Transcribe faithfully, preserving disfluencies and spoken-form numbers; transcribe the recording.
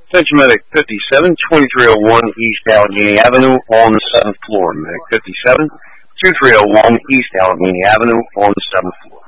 Attention Medic fifty-seven, twenty-three oh one East Allegheny Avenue on the seventh floor. Medic fifty-seven, twenty-three oh one East Allegheny Avenue on the seventh floor.